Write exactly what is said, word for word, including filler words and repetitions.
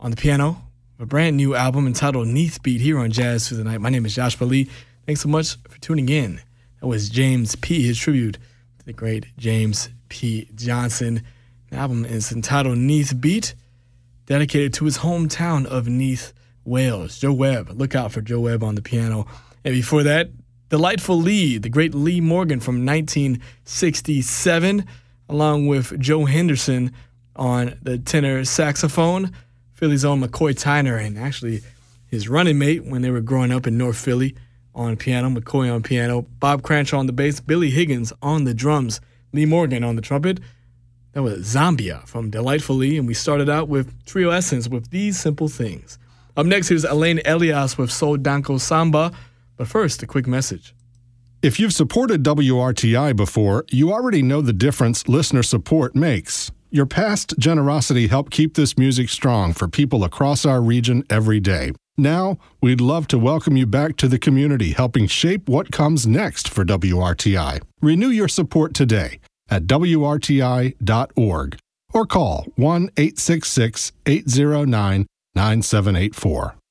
on the piano, a brand new album entitled Neath Beat here on Jazz Through the Night. My name is Josh Lee. Thanks so much for tuning in. That was James P., his tribute to the great James P. Johnson. The album is entitled Neath Beat, dedicated to his hometown of Neath, Wales. Joe Webb, look out for Joe Webb on the piano. And before that, Delightful Lee, the great Lee Morgan from nineteen sixty-seven, along with Joe Henderson on the tenor saxophone, Philly's own McCoy Tyner, and actually his running mate when they were growing up in North Philly on piano, McCoy on piano, Bob Cranshaw on the bass, Billy Higgins on the drums, Lee Morgan on the trumpet. That was Zambia from Delightful Lee, and we started out with Trio Essence with These Simple Things. Up next, here's Elaine Elias with Sol Danko Samba, but first, a quick message. If you've supported W R T I before, you already know the difference listener support makes. Your past generosity helped keep this music strong for people across our region every day. Now, we'd love to welcome you back to the community, helping shape what comes next for W R T I. Renew your support today at W R T I dot org or call one eight six six, eight zero nine, nine seven eight four.